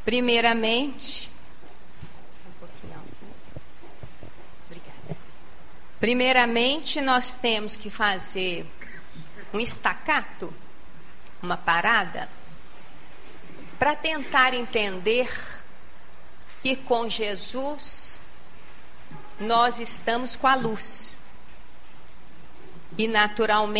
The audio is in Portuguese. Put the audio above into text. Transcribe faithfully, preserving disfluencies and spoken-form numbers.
Primeiramente, um pouquinho, obrigada. Primeiramente, nós temos que fazer um estacato, uma parada, para tentar entender que com Jesus nós estamos com a luz. E naturalmente